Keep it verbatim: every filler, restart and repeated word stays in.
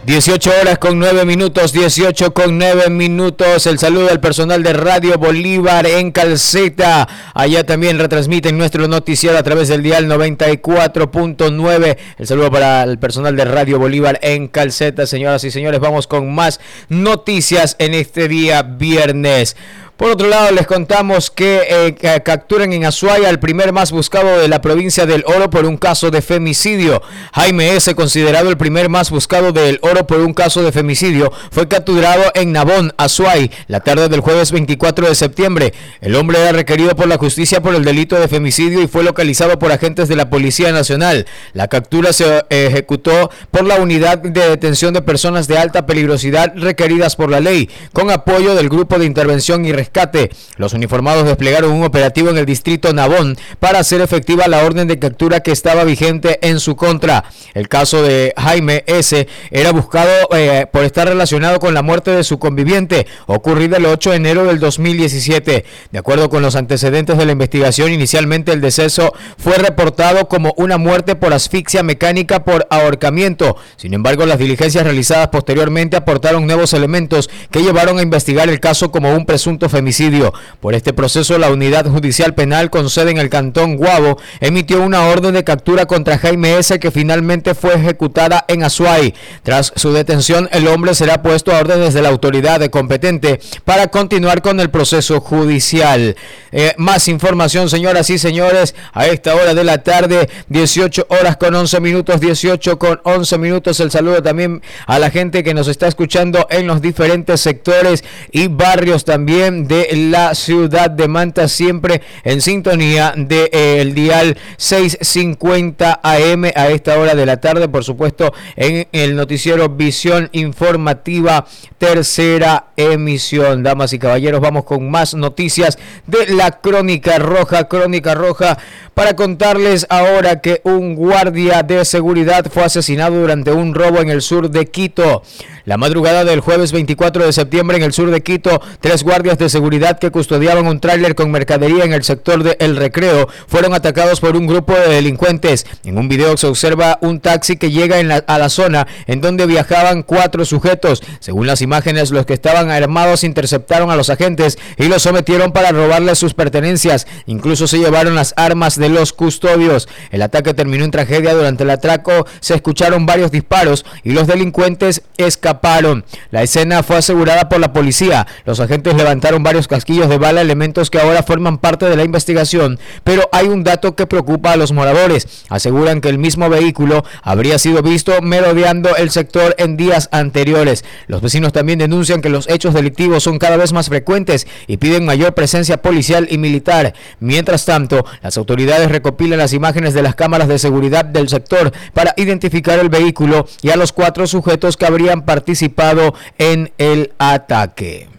dieciocho horas con nueve minutos, dieciocho con nueve minutos. El saludo al personal de Radio Bolívar en Calceta. Allá también retransmiten nuestro noticiero a través del dial noventa y cuatro punto nueve. El saludo para el personal de Radio Bolívar en Calceta. Señoras y señores, vamos con más noticias en este día viernes. Por otro lado, les contamos que eh, capturan en Azuay al primer más buscado de la provincia del Oro por un caso de femicidio. Jaime S., considerado el primer más buscado del Oro por un caso de femicidio, fue capturado en Nabón, Azuay, la tarde del jueves veinticuatro de septiembre. El hombre era requerido por la justicia por el delito de femicidio y fue localizado por agentes de la Policía Nacional. La captura se ejecutó por la Unidad de Detención de Personas de Alta Peligrosidad requeridas por la ley, con apoyo del Grupo de Intervención y Rescate. Los uniformados desplegaron un operativo en el distrito Nabón para hacer efectiva la orden de captura que estaba vigente en su contra. El caso de Jaime S. era buscado eh, por estar relacionado con la muerte de su conviviente, ocurrida el ocho de enero del dos mil diecisiete. De acuerdo con los antecedentes de la investigación, inicialmente el deceso fue reportado como una muerte por asfixia mecánica por ahorcamiento. Sin embargo, las diligencias realizadas posteriormente aportaron nuevos elementos que llevaron a investigar el caso como un presunto femicidio. Por este proceso, la Unidad Judicial Penal con sede en el Cantón Guabo emitió una orden de captura contra Jaime S., que finalmente fue ejecutada en Azuay. Tras su detención, el hombre será puesto a órdenes de la autoridad competente para continuar con el proceso judicial. Eh, más información, señoras y señores, a esta hora de la tarde, dieciocho horas con once minutos, dieciocho con once minutos. El saludo también a la gente que nos está escuchando en los diferentes sectores y barrios también de la ciudad de Manta, siempre en sintonía del de, eh, dial seiscientos cincuenta A M a esta hora de la tarde, por supuesto en el noticiero Visión Informativa, tercera emisión. Damas y caballeros, vamos con más noticias de la Crónica Roja, Crónica Roja, para contarles ahora que un guardia de seguridad fue asesinado durante un robo en el sur de Quito. La madrugada del jueves veinticuatro de septiembre en el sur de Quito, tres guardias de seguridad que custodiaban un tráiler con mercadería en el sector de El Recreo fueron atacados por un grupo de delincuentes. En un video se observa un taxi que llega en la, a la zona en donde viajaban cuatro sujetos. Según las imágenes, los que estaban armados interceptaron a los agentes y los sometieron para robarles sus pertenencias. Incluso se llevaron las armas de los custodios. El ataque terminó en tragedia. Durante el atraco se escucharon varios disparos y los delincuentes escaparon. La escena fue asegurada por la policía. Los agentes levantaron varios casquillos de bala, elementos que ahora forman parte de la investigación, pero hay un dato que preocupa a los moradores. Aseguran que el mismo vehículo habría sido visto merodeando el sector en días anteriores. Los vecinos también denuncian que los hechos delictivos son cada vez más frecuentes y piden mayor presencia policial y militar. Mientras tanto, las autoridades recopilan las imágenes de las cámaras de seguridad del sector para identificar el vehículo y a los cuatro sujetos que habrían participado en el ataque.